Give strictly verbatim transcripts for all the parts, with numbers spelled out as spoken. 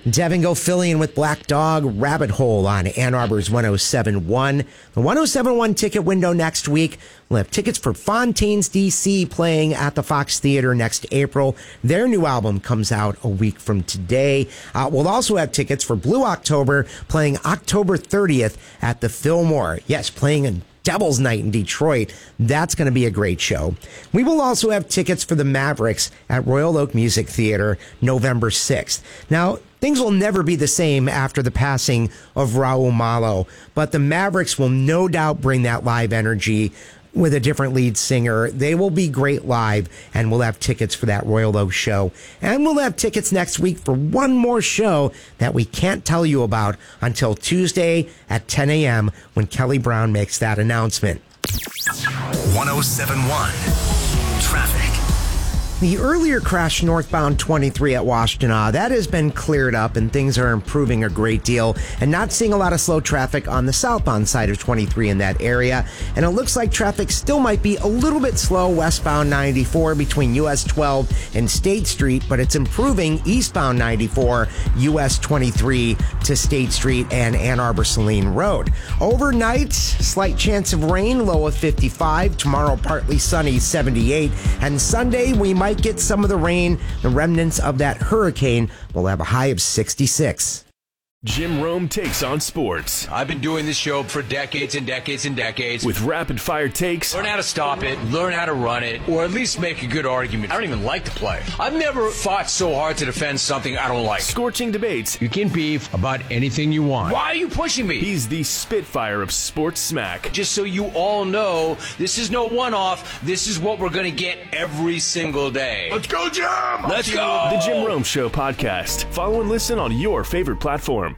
Devin Gilfillian with Black Dog, Rabbit Hole on Ann Arbor's one oh seven point one. The one oh seven point one ticket window next week. We'll have tickets for Fontaines D C playing at the Fox Theater next April. Their new album comes out a week from today. Uh, we'll also have tickets for Blue October playing October thirtieth at the Fillmore. Yes, playing in Devil's Night in Detroit. That's going to be a great show. We will also have tickets for the Mavericks at Royal Oak Music Theater November sixth. Now, things will never be the same after the passing of Raul Malo, but the Mavericks will no doubt bring that live energy with a different lead singer. They will be great live, and we'll have tickets for that Royal Oak show. And we'll have tickets next week for one more show that we can't tell you about until Tuesday at ten a.m. when Kelly Brown makes that announcement. one oh seven point one Traffic. The earlier crash northbound twenty-three at Washtenaw, that has been cleared up and things are improving a great deal, and not seeing a lot of slow traffic on the southbound side of twenty-three in that area. And it looks like traffic still might be a little bit slow westbound ninety-four between U S twelve and State Street, but it's improving eastbound ninety-four, U S twenty-three to State Street and Ann Arbor Saline Road. Overnight, slight chance of rain, low of fifty-five. Tomorrow, partly sunny, seventy-eight. And Sunday, we might get some of the rain, the remnants of that hurricane. We'll have a high of sixty-six. Jim Rome takes on sports. I've been doing this show for decades and decades and decades. With rapid fire takes. Learn how to stop it, learn how to run it, or at least make a good argument. I don't even like to play. I've never fought so hard to defend something I don't like. Scorching debates. You can beef about anything you want. Why are you pushing me? He's the Spitfire of sports smack. Just so you all know, this is no one-off. This is what we're going to get every single day. Let's go, Jim! Let's go! The Jim Rome Show podcast. Follow and listen on your favorite platform.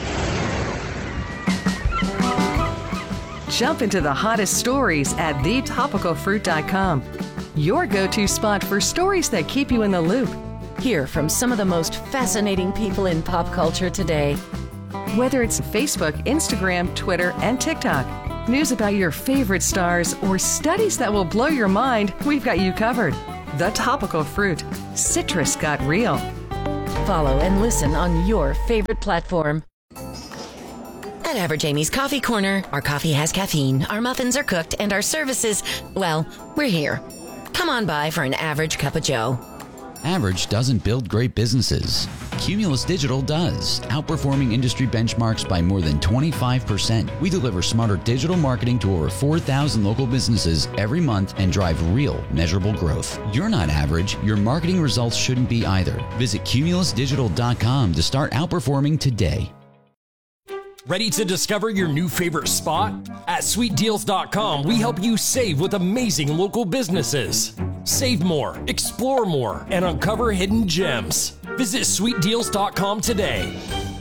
Jump into the hottest stories at the topical fruit dot com. Your go-to spot for stories that keep you in the loop. Hear from some of the most fascinating people in pop culture today. Whether it's Facebook, Instagram, Twitter, and TikTok, news about your favorite stars, or studies that will blow your mind, we've got you covered. The Topical Fruit. Citrus got real. Follow and listen on your favorite platform. At Average Amy's Coffee Corner, our coffee has caffeine, our muffins are cooked, and our services, well, we're here. Come on by for an average cup of joe. Average doesn't build great businesses. Cumulus Digital does, outperforming industry benchmarks by more than twenty-five percent. We deliver smarter digital marketing to over four thousand local businesses every month and drive real, measurable growth. You're not average. Your marketing results shouldn't be either. Visit cumulus digital dot com to start outperforming today. Ready to discover your new favorite spot? At sweet deals dot com, we help you save with amazing local businesses. Save more, explore more, and uncover hidden gems. Visit sweet deals dot com today.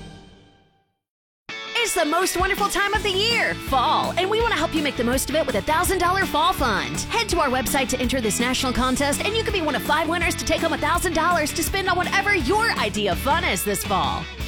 It's the most wonderful time of the year, fall, and we want to help you make the most of it with a one thousand dollars Fall Fund. Head to our website to enter this national contest, and you could be one of five winners to take home one thousand dollars to spend on whatever your idea of fun is this fall.